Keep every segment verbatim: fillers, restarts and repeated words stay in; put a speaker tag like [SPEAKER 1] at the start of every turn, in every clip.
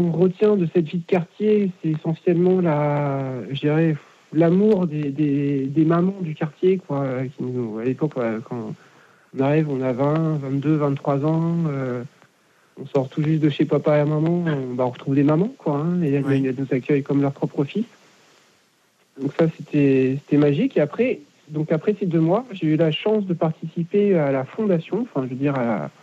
[SPEAKER 1] on retient de cette vie de quartier, c'est essentiellement la, je dirais, l'amour des, des, des mamans du quartier, quoi. Qui nous, à l'époque, quand on arrive, on a vingt, vingt-deux, vingt-trois ans, euh, on sort tout juste de chez papa et maman, on, bah, on retrouve des mamans, quoi. Hein, et elles, oui. elles nous accueillent comme leur propre fils. Donc ça, c'était, c'était magique. Et après, donc après ces deux mois, j'ai eu la chance de participer à la fondation, enfin, je veux dire, à la,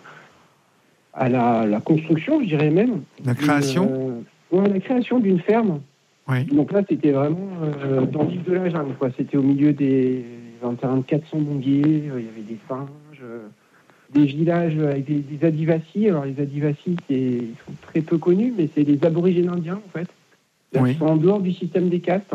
[SPEAKER 1] à la, la construction, je dirais même.
[SPEAKER 2] La création
[SPEAKER 1] euh, ouais, la création d'une ferme.
[SPEAKER 2] Oui.
[SPEAKER 1] Donc là, c'était vraiment euh, dans l'île de la Jungle, quoi. C'était au milieu des un terrain de quatre cents bonguiers, euh, il y avait des singes, euh, des villages avec des, des Adivasi. Alors les Adivasi, c'est, ils sont très peu connus, mais c'est les aborigènes indiens, en fait. Oui. Ils sont en dehors du système des castes.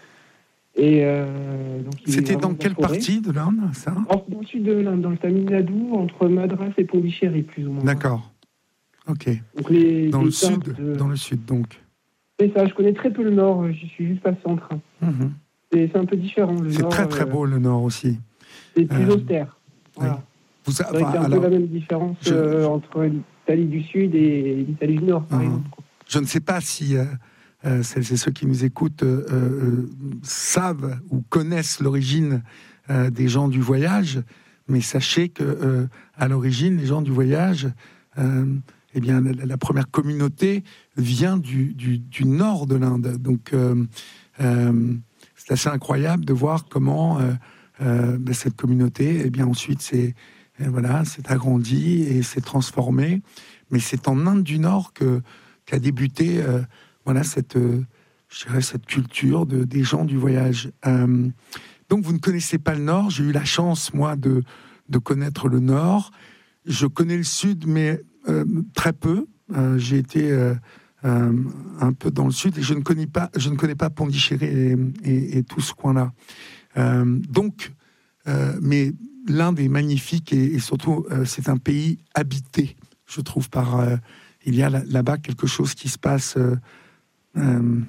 [SPEAKER 1] Et euh, donc,
[SPEAKER 2] c'était dans quelle partie de l'Inde, ça ?
[SPEAKER 1] Dans le sud de l'Inde, dans le Tamil Nadu, entre Madras et Pondichéry, plus ou moins.
[SPEAKER 2] D'accord. Ok.
[SPEAKER 1] Donc les,
[SPEAKER 2] dans
[SPEAKER 1] les
[SPEAKER 2] le sud,
[SPEAKER 1] de...
[SPEAKER 2] dans le sud, donc.
[SPEAKER 1] C'est ça. Je connais très peu le nord. J'y suis juste passé en train. Mmh. C'est, c'est un peu différent. Le
[SPEAKER 2] c'est
[SPEAKER 1] nord,
[SPEAKER 2] très très beau
[SPEAKER 1] euh...
[SPEAKER 2] le nord aussi.
[SPEAKER 1] C'est plus euh... austère. Voilà.
[SPEAKER 2] Oui. Vous
[SPEAKER 1] a... c'est un alors... peu la même différence je... euh, entre l'Italie du Sud et l'Italie du Nord, par mmh. exemple.
[SPEAKER 2] Je ne sais pas si euh, euh, celles et ceux qui nous écoutent euh, euh, savent ou connaissent l'origine euh, des gens du voyage, mais sachez que euh, à l'origine, les gens du voyage, euh, eh bien, la, la première communauté vient du, du, du nord de l'Inde. Donc, euh, euh, c'est assez incroyable de voir comment euh, euh, ben, cette communauté, eh bien, ensuite, c'est voilà, s'est agrandie et s'est transformée. Mais c'est en Inde du Nord que qu'a débuté euh, voilà cette euh, je dirais cette culture de des gens du voyage. Euh, donc vous ne connaissez pas le Nord. J'ai eu la chance moi de de connaître le Nord. Je connais le Sud, mais euh, très peu. Euh, j'ai été euh, euh, un peu dans le Sud et je ne connais pas je ne connais pas Pondichéry et, et, et tout ce coin-là. Euh, donc, euh, mais l'Inde est magnifique et, et surtout euh, c'est un pays habité. Je trouve par euh, il y a là, là-bas quelque chose qui se passe. Euh, euh,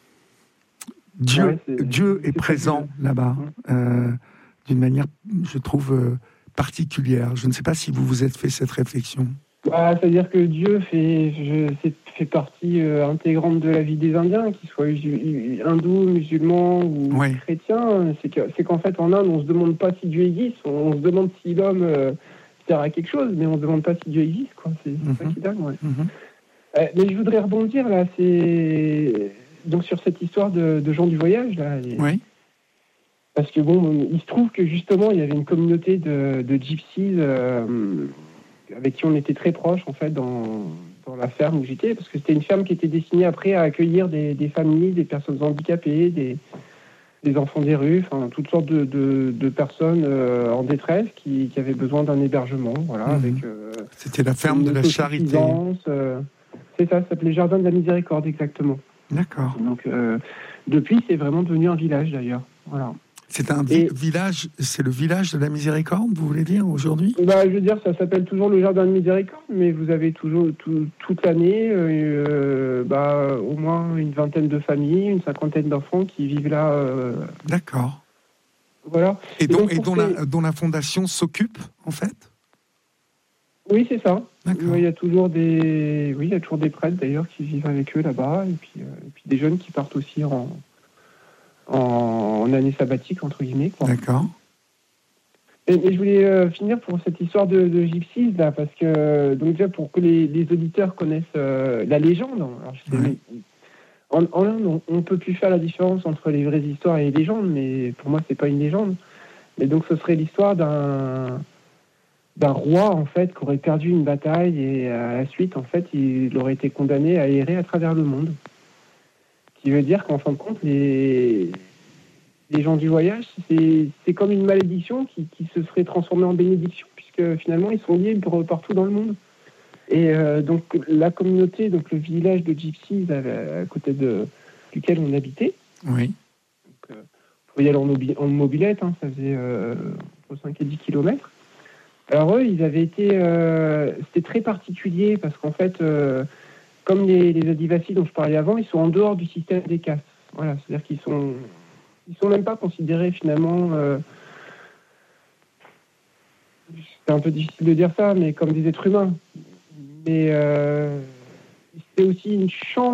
[SPEAKER 2] Dieu, ouais, c'est, Dieu est, est présent là-bas euh, d'une manière, je trouve, euh, particulière. Je ne sais pas si vous vous êtes fait cette réflexion.
[SPEAKER 1] Bah, c'est-à-dire que Dieu fait, je, c'est, fait partie euh, intégrante de la vie des Indiens, qu'ils soient hindous, musulmans ou ouais. chrétiens. C'est, que, c'est qu'en fait, en Inde, on ne se demande pas si Dieu existe, on, on se demande si l'homme euh, sert à quelque chose, mais on ne se demande pas si Dieu existe. Quoi. C'est, c'est mm-hmm. ça qui est dingue. Ouais. Mm-hmm. Euh, mais je voudrais rebondir là, c'est donc sur cette histoire de, de gens du voyage là. Et...
[SPEAKER 2] Oui.
[SPEAKER 1] Parce que bon, il se trouve que justement, il y avait une communauté de, de gypsies euh, avec qui on était très proches en fait dans, dans la ferme où j'étais, parce que c'était une ferme qui était destinée après à accueillir des, des familles, des personnes handicapées, des, des enfants des rues, enfin toutes sortes de, de, de personnes euh, en détresse qui, qui avaient besoin d'un hébergement. Voilà, mmh. avec. Euh,
[SPEAKER 2] c'était la ferme de la charité.
[SPEAKER 1] Euh, c'est ça, ça s'appelait Jardin de la Miséricorde exactement.
[SPEAKER 2] D'accord.
[SPEAKER 1] Donc euh, depuis, c'est vraiment devenu un village d'ailleurs. Voilà.
[SPEAKER 2] C'est un vi- et, village, c'est le village de la Miséricorde, vous voulez dire, aujourd'hui ?
[SPEAKER 1] Bah, je veux dire, ça s'appelle toujours le Jardin de Miséricorde, mais vous avez toujours, tout, toute l'année, euh, bah, au moins une vingtaine de familles, une cinquantaine d'enfants qui vivent là. Euh...
[SPEAKER 2] D'accord.
[SPEAKER 1] Voilà.
[SPEAKER 2] Et, donc, et, donc, et dont, ces... la, dont la fondation s'occupe, en fait ?
[SPEAKER 1] Oui, c'est ça.
[SPEAKER 2] D'accord.
[SPEAKER 1] Il y a toujours des, oui, il y a toujours des prêtres, d'ailleurs, qui vivent avec eux là-bas, et puis, euh, et puis des jeunes qui partent aussi en... En, en année sabbatique, entre guillemets. Quoi.
[SPEAKER 2] D'accord.
[SPEAKER 1] Et, et je voulais euh, finir pour cette histoire de, de gypsies, là, parce que, donc déjà, pour que les, les auditeurs connaissent euh, la légende, alors, je sais, ouais. mais, en, en Inde, on ne peut plus faire la différence entre les vraies histoires et les légendes, mais pour moi, c'est pas une légende. Mais donc, ce serait l'histoire d'un, d'un roi, en fait, qui aurait perdu une bataille, et à la suite, en fait, il aurait été condamné à errer à travers le monde. Ce qui veut dire qu'en fin de compte, les, les gens du voyage, c'est, c'est comme une malédiction qui, qui se serait transformée en bénédiction, puisque finalement, ils sont libres partout dans le monde. Et euh, donc, la communauté, donc le village de Gypsies, à, à côté de, duquel on habitait,
[SPEAKER 2] oui.
[SPEAKER 1] donc, euh, on pouvait y aller en, mobi- en mobilette, hein, ça faisait euh, entre cinq et dix kilomètres. Alors eux, ils avaient été... Euh, c'était très particulier, parce qu'en fait... Euh, Comme les, les Adivasi dont je parlais avant, ils sont en dehors du système des castes. Voilà, c'est-à-dire qu'ils sont, ils sont même pas considérés finalement. Euh, c'est un peu difficile de dire ça, mais comme des êtres humains. Mais euh, c'est aussi une chance